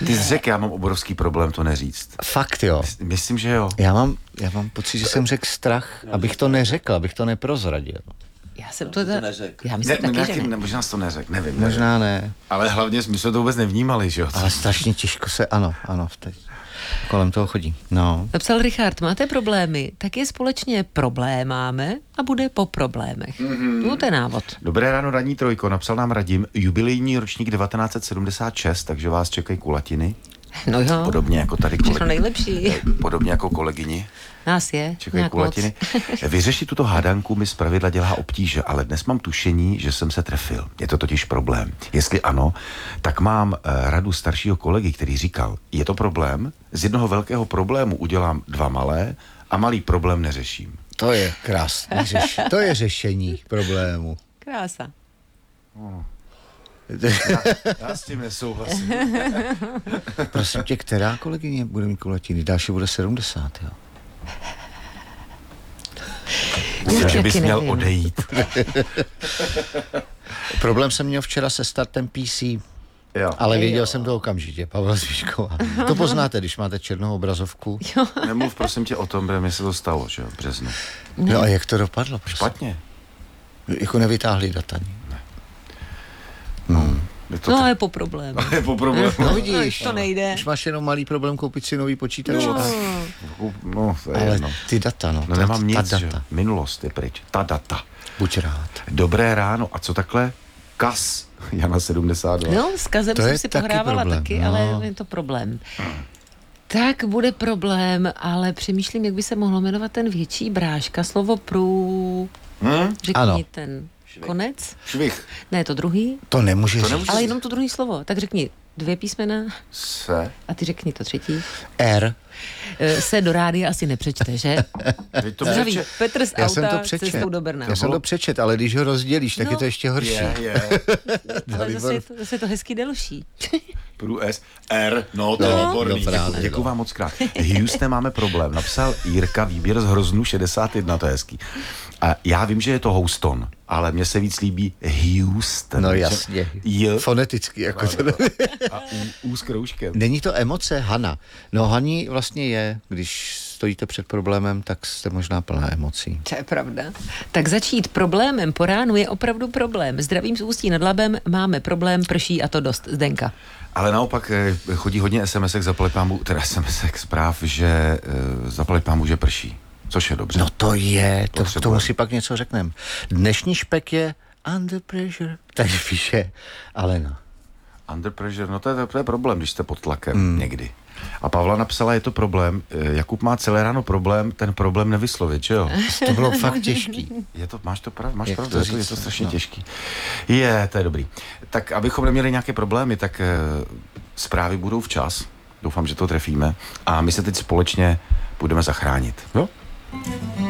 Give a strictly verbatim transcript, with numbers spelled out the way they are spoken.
Ty jsi řekl, já mám obrovský problém to neříct. Fakt jo. Myslím, že jo. Já mám, já mám pocit, že jsem řekl strach, abych to neřekl, abych to neprozradil. Já jsem to, to neřekl. Já myslím Ne, taky, nějaký, že ne. ne, možná jsi to neřekl, nevím. Možná nevím. ne. Ale hlavně my jsme to vůbec nevnímali, že jo? Ale strašně těžko se, ano, ano, teď kolem toho chodí. No. Napsal Richard, máte problémy, tak je společně problémáme a bude po problémech. Mm-hmm. No to je návod. Dobré ráno, ranní trojko, napsal nám Radim, jubilejní ročník devatenáct set sedmdesát šest, takže vás čekají kulatiny. No jo. Podobně jako tady Všechno kolegyni. nejlepší. Podobně jako kolegyni. Nás je. Čekají kulatiny. Vyřešit tuto hádanku mi zpravidla dělá obtíže, ale dnes mám tušení, že jsem se trefil. Je to totiž problém. Jestli ano, tak mám eh, radu staršího kolegy, který říkal, je to problém, z jednoho velkého problému udělám dva malé a malý problém neřeším. To je krásný řešení. To je řešení problému. Krása. Oh. Já, já s tím nesouhlasím. Prosím tě, která kolegyně bude mít kulatiny? Další bude sedmdesát, jo? Myslím, že bys taky měl nevím. odejít. Problém jsem měl včera se startem P C, Jo. ale věděl Jo. jsem to okamžitě, Pavel Zvíšková. To poznáte, když máte černou obrazovku. Jo. Nemluv prosím tě o tom, protože mi se to stalo, že jo, v březnu. No a jak to dopadlo? Prosím? Špatně. Jako nevytáhli data. Hmm. Je to No tak- je po problému. je po problému. No vidíš, To nejde. už máš jenom malý problém koupit si nový počítač. No. tak- No, to je Ale jedno. ty data, no. No ta, nemám nic, ta že jo. data. Minulost je pryč. Ta data. Buď rád. Dobré ráno. A co takhle? Kas. Jana sedmdesát dva. No, s Kazem To jsem je si taky pohrávala problém, taky, no. ale je to problém. Tak bude problém, ale přemýšlím, jak by se mohlo jmenovat ten větší bráška. Slovo prů... Hm? Řekni Ano. ten konec. Švih. Ne, to druhý. To nemůže To říct. nemůže- Ale jenom to druhý slovo. Tak řekni dvě písmena Se. a ty řekni to třetí. R. E, Se do rádia asi nepřečte, že? Teď to Zdraví, přeče- Petr z Já jsem to auta přečet. cestou do Brna. Já jsem to přečet, ale když ho rozdělíš, tak No. je to ještě horší. Je, je. Ale zase je to, zase je to hezky delší. Prů S. R. No, to je No, výborný. no právě, Děkuji, děkuji no. vám moc krát. Houston, máme problém. Napsal Jirka výběr z Hroznu šedesát jedna, to je hezký. A já vím, že je to Houston, ale mně se víc líbí Houston. No jasně. J. Foneticky, jako to. A U, U s kroužkem. Není to emoce, Hana. No Haní vlastně je, když stojíte před problémem, tak jste možná plná emocí. To je pravda. Tak začít problémem po ránu je opravdu problém. Zdravím z Ústí nad Labem, máme problém, prší a to dost. Zdenka. Ale naopak eh, chodí hodně SMSek, zaplať pámu, teda SMSek zpráv, že eh, zaplať pámu, že prší. Což je dobře. No to je, to, Potřebujeme. k tomu si pak něco řekneme. Dnešní špek je under pressure, takže píše Alena. Under pressure, no to je, to je problém, když jste pod tlakem mm. někdy. A Pavla napsala, je to problém. Eh, Jakub má celé ráno problém, ten problém nevyslovit, že jo? To bylo fakt těžký. Je to, máš to prav, máš Jak pravdu, to je to, je říct, to strašně no. těžký. Je, to je dobrý. Tak abychom neměli nějaké problémy, tak eh, zprávy budou včas. Doufám, že to trefíme. A my se teď společně budeme zachránit. Jo?